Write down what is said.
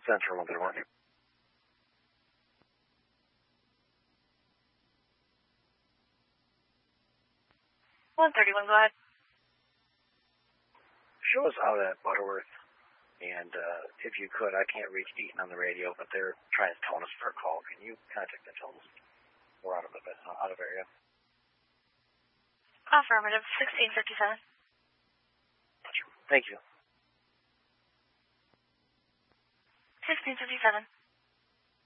Central, good morning. 131, go ahead. Show us out at Butterworth, and if you could, I can't reach Eaton on the radio, but they're trying to tone us for a call. Can you contact them? Tell us we're out of area. Affirmative, 1657. Thank you. 1657.